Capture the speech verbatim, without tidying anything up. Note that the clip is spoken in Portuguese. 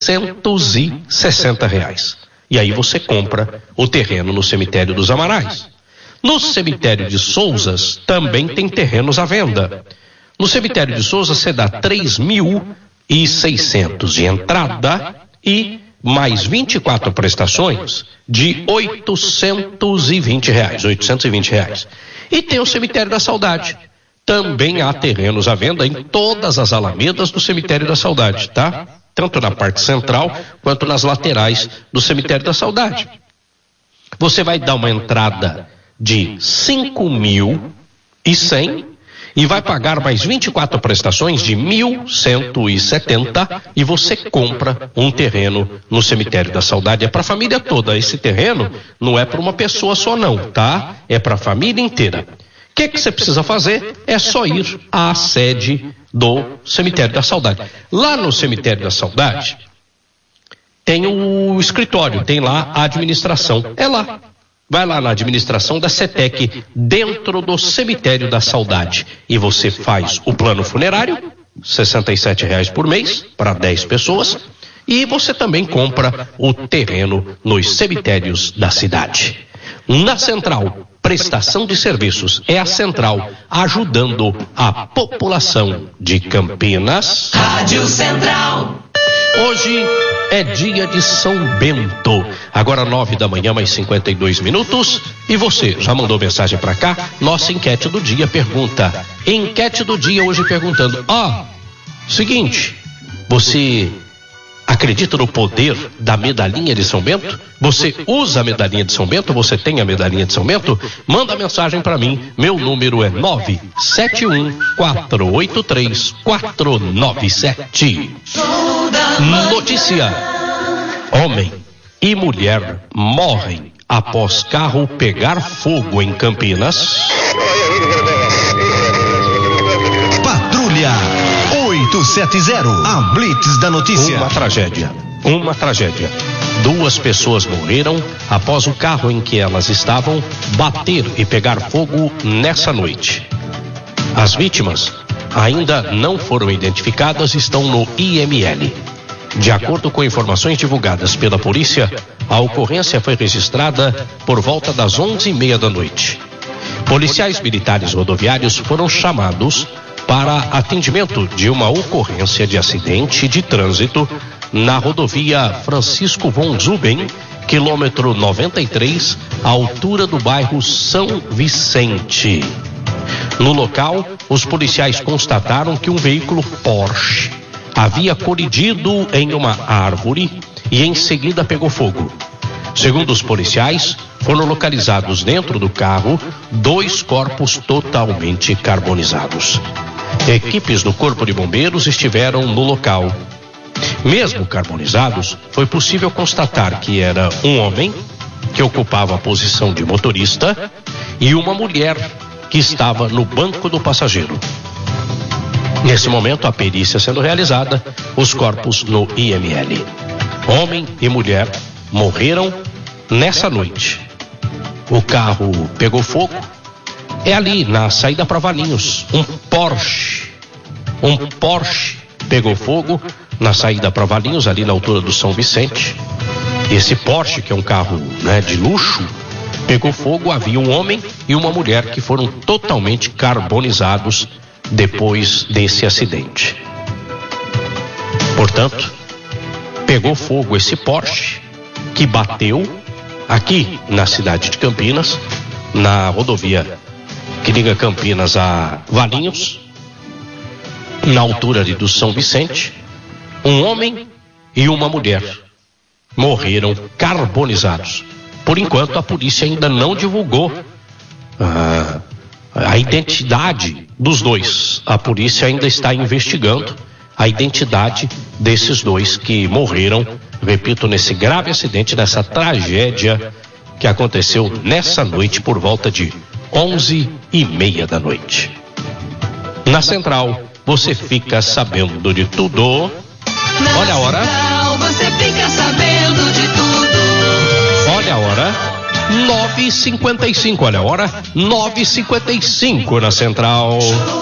novecentos e sessenta reais. E aí você compra o terreno no cemitério dos Amarais. No cemitério de Souzas também tem terrenos à venda. No cemitério de Souzas você dá três mil e seiscentos de entrada e mais vinte e quatro prestações de oitocentos e vinte reais, oitocentos e vinte reais. E tem o cemitério da Saudade. Também há terrenos à venda em todas as alamedas do cemitério da Saudade, tá? Tanto na parte central quanto nas laterais do cemitério da Saudade. Você vai dar uma entrada de cinco mil e cem e vai pagar mais vinte e quatro prestações de mil cento e setenta e você compra um terreno no cemitério da Saudade. É para a família toda. Esse terreno não é para uma pessoa só não, tá? É para a família inteira. O que que você precisa fazer? É só ir à sede do cemitério da Saudade. Lá no cemitério da Saudade tem o escritório, tem lá a administração. É lá. Vai lá na administração da CETEC, dentro do cemitério da Saudade. E você faz o plano funerário, sessenta e sete reais por mês, para dez pessoas. E você também compra o terreno nos cemitérios da cidade. Na Central, prestação de serviços. É a Central ajudando a população de Campinas. Rádio Central. Hoje é dia de São Bento. Agora nove da manhã, mais cinquenta e dois minutos. E você, já mandou mensagem pra cá? Nossa enquete do dia pergunta. Enquete do dia hoje perguntando. Ó, oh, seguinte, você acredita no poder da medalhinha de São Bento? Você usa a medalhinha de São Bento? Você tem a medalhinha de São Bento? Manda mensagem para mim. Meu número é nove sete um quatro oito três quatro nove sete. Notícia: homem e mulher morrem após carro pegar fogo em Campinas. Patrulha oito sete zero, a Blitz da notícia. Uma tragédia, uma tragédia. Duas pessoas morreram após o carro em que elas estavam bater e pegar fogo nessa noite. As vítimas ainda não foram identificadas e estão no I M L. De acordo com informações divulgadas pela polícia, a ocorrência foi registrada por volta das onze e meia da noite. Policiais militares rodoviários foram chamados para atendimento de uma ocorrência de acidente de trânsito na rodovia Francisco von Zuben, quilômetro noventa e três, à altura do bairro São Vicente. No local, os policiais constataram que um veículo Porsche havia colidido em uma árvore e em seguida pegou fogo. Segundo os policiais, foram localizados dentro do carro dois corpos totalmente carbonizados. Equipes do Corpo de Bombeiros estiveram no local. Mesmo carbonizados, foi possível constatar que era um homem que ocupava a posição de motorista e uma mulher que estava no banco do passageiro. Nesse momento, a perícia sendo realizada, os corpos no I M L. Homem e mulher morreram nessa noite. O carro pegou fogo. É ali na saída para Valinhos, um Porsche, um Porsche pegou fogo na saída para Valinhos, ali na altura do São Vicente. Esse Porsche, que é um carro, né, de luxo, pegou fogo. Havia um homem e uma mulher que foram totalmente carbonizados depois desse acidente. Portanto, pegou fogo esse Porsche que bateu aqui na cidade de Campinas, na rodovia que liga Campinas a Valinhos, na altura ali do São Vicente. Um homem e uma mulher morreram carbonizados. Por enquanto, a polícia ainda não divulgou ah, a identidade dos dois. A polícia ainda está investigando a identidade desses dois que morreram, repito, nesse grave acidente, nessa tragédia que aconteceu nessa noite por volta de onze e meia da noite. Na Central, você fica sabendo de tudo. Na Olha a hora. Central, você fica sabendo de tudo. Olha a hora. nove e cinquenta e cinco. Olha a hora. nove e cinquenta e cinco na Central.